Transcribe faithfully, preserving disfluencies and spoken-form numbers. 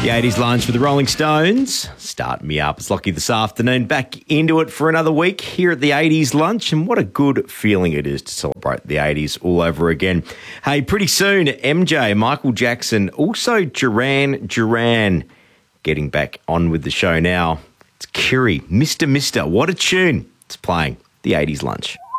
The eighties lunch with the Rolling Stones. Start me up. It's Lockie this afternoon. Back into it for another week here at the eighties lunch. And what a good feeling it is to celebrate the eighties all over again. Hey, pretty soon, M J, Michael Jackson, also Duran Duran getting back on with the show now. It's Kiri, Mister Mister. What a tune. It's playing the eighties lunch.